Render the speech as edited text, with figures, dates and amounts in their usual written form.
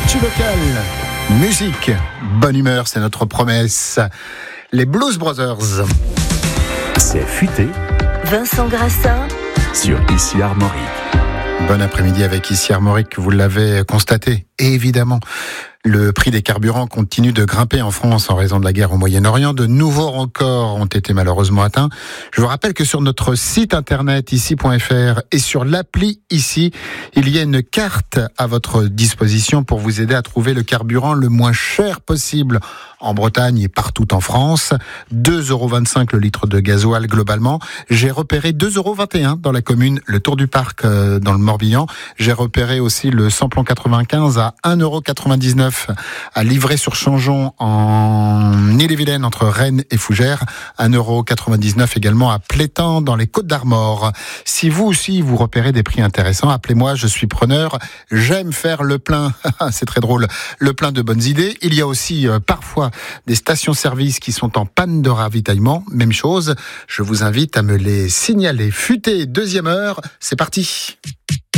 Actu local, musique, bonne humeur, c'est notre promesse. Les Blues Brothers. C'est futé. Vincent Grassin Sur Ici Armorique. Bon après-midi avec Ici Armorique, vous l'avez constaté, et évidemment. Le prix des carburants continue de grimper en France en raison de la guerre au Moyen-Orient. De nouveaux records ont été malheureusement atteints. Je vous rappelle que sur notre site internet ici.fr et sur l'appli Ici, il y a une carte à votre disposition pour vous aider à trouver le carburant le moins cher possible en Bretagne et partout en France. 2,25 € le litre de gasoil globalement. J'ai repéré 2,21 € dans la commune, le Tour du Parc dans le Morbihan. J'ai repéré aussi le samplon 95 à 1,99 € à Livray-sur-Changeon en Ille-et-Vilaine entre Rennes et Fougères, 1,99 € également à Plétan dans les Côtes-d'Armor. Si vous aussi vous repérez des prix intéressants, appelez-moi, je suis preneur. J'aime faire le plein, c'est très drôle, le plein de bonnes idées. Il y a aussi parfois des stations-service qui sont en panne de ravitaillement, même chose. Je vous invite à me les signaler. Futé, deuxième heure, c'est parti.